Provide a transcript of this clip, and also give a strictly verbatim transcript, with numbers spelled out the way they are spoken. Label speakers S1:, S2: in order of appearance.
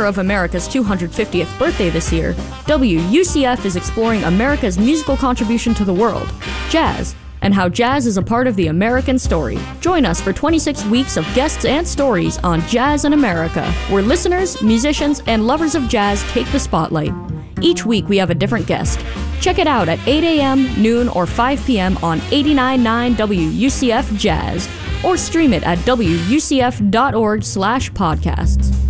S1: honor of America's two hundred fiftieth birthday this year, W U C F is exploring America's musical contribution to the world, jazz, and how jazz is a part of the American story. Join us for twenty-six weeks of guests and stories on Jazz in America, where listeners, musicians, and lovers of jazz take the spotlight. Each week we have a different guest. Check it out at eight a.m., noon, or five p.m. on eighty-nine point nine W U C F Jazz, or stream it at W U C F dot org slash podcasts.